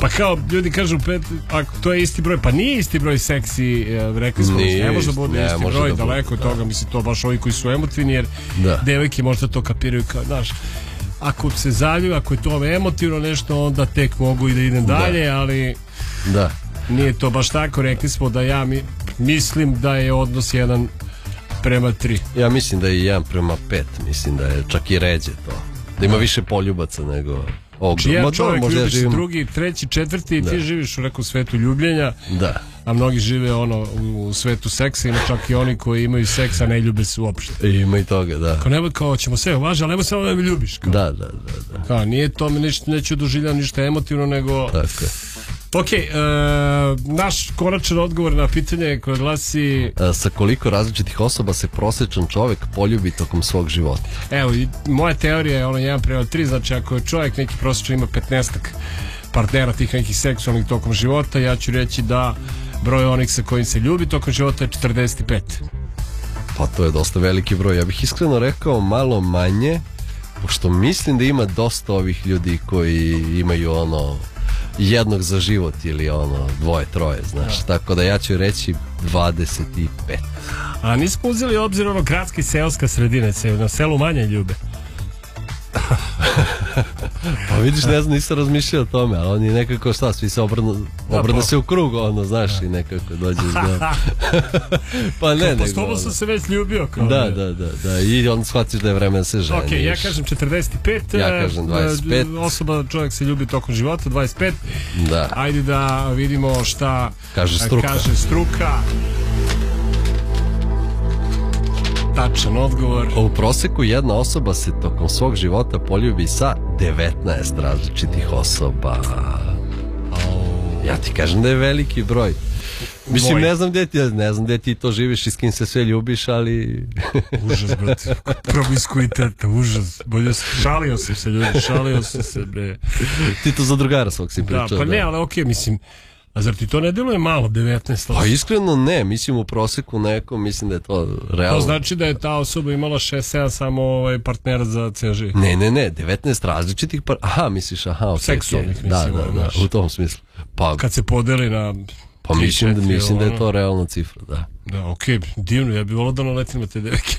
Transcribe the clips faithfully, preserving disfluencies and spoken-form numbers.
Pa kao, ljudi kažu pet, ako to je isti broj, pa nije isti broj seksi, rekli smo, ne može da bude isti broj, da daleko od toga, mislim, to baš ovi koji su emotivni, jer da. devojke možda to kapiraju kao, znaš, ako se zaljuju, ako je to emotivno nešto, onda tek mogu i da idem da. dalje, ali da. nije to baš tako, rekli smo da ja mi, mislim da je odnos jedan prema tri. Ja mislim da je jedan prema pet, mislim da je čak i ređe to, da ima više poljubaca nego... Jedan čovjek ljubiš živim... drugi, treći, četvrti i da. ti živiš u nekom svetu ljubljenja, da. a mnogi žive ono u svetu seksa, ima čak i oni koji imaju seksa, ne ljube se uopšte. Ima i toga, da. Kao nebo, kao ćemo sve uvaži, ali nebo samo da me ljubiš. Kao. Da, da, da, da. Kao, nije to mi ništa, neću doživljati ništa emotivno, nego... Tako je. Ok, uh, naš konačan odgovor na pitanje koje glasi... A, sa koliko različitih osoba se prosječan čovjek poljubi tokom svog života? Evo, i moja teorija je ono jedan prema tri, znači ako je čovjek neki prosječan ima petnaestak partnera tih nekih seksualnih tokom života, ja ću reći da broj onih sa kojim se ljubi tokom života je četrdeset pet. Pa to je dosta veliki broj. Ja bih iskreno rekao malo manje, pošto mislim da ima dosta ovih ljudi koji imaju ono... jednog za život ili ono dvoje, troje, znaš, da. tako da ja ću reći dvadeset pet. A nismo uzeli obzir ono gradska i seoska sredina, se na selu manje ljube. Pa vidiš, ne znam, nisam razmišljao o tome, ali oni nekako šta, svi se obrnu, obrnu da, se u krug, ono, znaš, da. i nekako dođe izgleda. Pa ne, nego... Po stolu sam se već ljubio. Kao da, da, da, da, i onda shvatiš da je vreme da se ženiš. Ok, ja kažem četrdeset pet. Ja kažem dvadeset pet. Osoba, čovjek se ljubi tokom života, dvadeset pet. Da. Ajde da vidimo šta kaže struka. Kaže struka. Tačan odgovor. U proseku jedna osoba se tokom svog života poljubi sa devetnaest različitih osoba. Oh. Ja ti kažem da je veliki broj. Mislim, ne znam gde ti, ne znam gde ti to živiš i s kim se sve ljubiš, ali... Užas, brate. Promiskuiteta, užas. Bolje, šalio sam se, ljudi, šalio sam se, bre. Ti to za drugara svog si pričao. Da, pa ne, ali okej, okay, mislim... A zar ti to ne deluje malo, devetnaest? Pa iskreno ne, mislim u proseku nekom, mislim da je to realno. To znači da je ta osoba imala šest sedam samo ovaj partnera za ceo život? Ne, ne, ne, devetnaest različitih par... Aha, misliš, aha, ok. Seksualnih, okay. Da, da, da, u tom smislu. Pa, kad se podeli na... Pa mislim, da, mislim da je to realna cifra, da. Da, okej, okay, divno, ja bih volao da naletim na te deveke.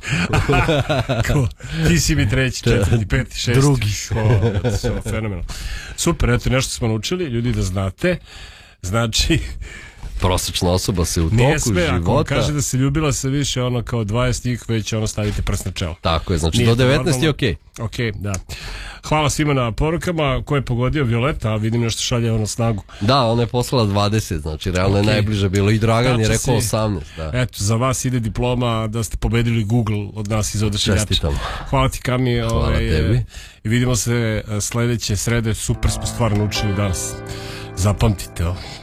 Ti si mi treći, četvrti, peti, šesti. Drugi. O, fenomenalno. Super, eto, nešto smo naučili, ljudi da znate. Znači... Prosječna osoba se u toku nije sve, života... Ako kaže da se ljubila se više, ono kao dvadeset njih, već ono stavite prst na čelo. Tako je, znači nije do devetnaest je okej. Okay. Okej, okay, da. Hvala svima na porukama. Ko je pogodio? Violeta, a vidim nešto šalje ono snagu. Da, ona je poslala dvadeset, znači realno okay. je najbliže bilo. I Dragan je rekao osamnaest. Da. Eto, za vas ide diploma da ste pobedili Google od nas iz Odašiljača. Čestitam. Hvala ti, Kami. Hvala ovaj, tebi. I vidimo se sledeće srede. Super smo stvarno učili danas. Zapamtite ovo.